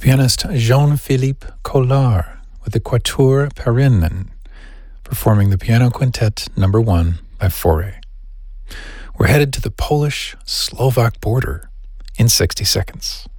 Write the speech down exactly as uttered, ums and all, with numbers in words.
pianist Jean-Philippe Collard with the Quatuor Perinen performing the Piano Quintet number one by Fauré. We're headed to the Polish-Slovak border in sixty seconds.